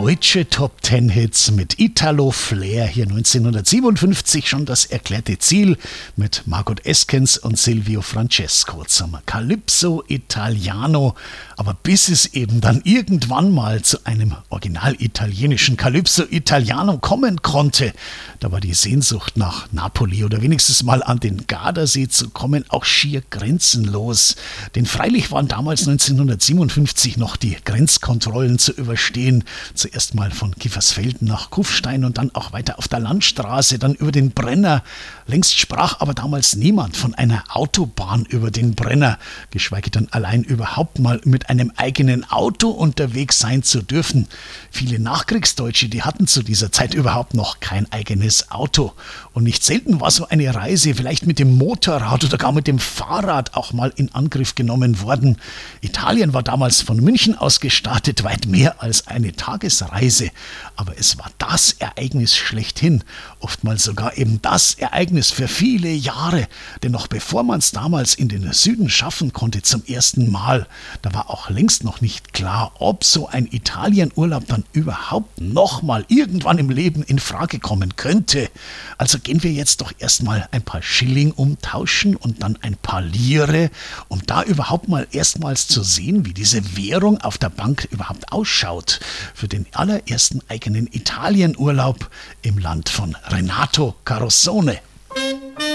Deutsche Top 10 Hits mit Italo Flair, hier 1957 schon das erklärte Ziel mit Margot Eskens und Silvio Francesco zum Calypso Italiano. Aber bis es eben dann irgendwann mal zu einem original italienischen Calypso Italiano kommen konnte, da war die Sehnsucht nach Napoli oder wenigstens mal an den Gardasee zu kommen auch schier grenzenlos. Denn freilich waren damals 1957 noch die Grenzkontrollen zu überstehen. Zuerst mal von Kiefersfelden nach Kufstein und dann auch weiter auf der Landstraße, dann über den Brenner. Längst sprach aber damals niemand von einer Autobahn über den Brenner, geschweige denn allein überhaupt mal mit einem eigenen Auto unterwegs sein zu dürfen. Viele Nachkriegsdeutsche, die hatten zu dieser Zeit überhaupt noch kein eigenes Auto. Und nicht selten war so eine Reise vielleicht mit dem Motorrad oder gar mit dem Fahrrad auch mal in Angriff genommen worden. Italien war damals von München aus gestartet, weit mehr als eine Tagesreise. Aber es war das Ereignis schlechthin, oftmals sogar eben das Ereignis für viele Jahre. Denn noch bevor man es damals in den Süden schaffen konnte zum ersten Mal, da war auch längst noch nicht klar, ob so ein Italienurlaub dann überhaupt nochmal irgendwann im Leben in Frage kommen könnte. Also gehen wir jetzt doch erstmal ein paar Schilling umtauschen und dann ein paar Lire, um da überhaupt mal erstmals zu sehen, wie diese Währung auf der Bank überhaupt ausschaut für den allerersten eigenen Italienurlaub im Land von Renato Carosone.